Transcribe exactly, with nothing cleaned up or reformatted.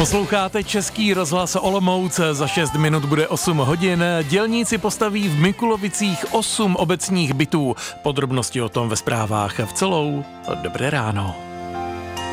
Posloucháte Český rozhlas Olomouc, za šest minut bude osm hodin. Dělníci postaví v Mikulovicích osm obecních bytů. Podrobnosti o tom ve zprávách v celou. Dobré ráno.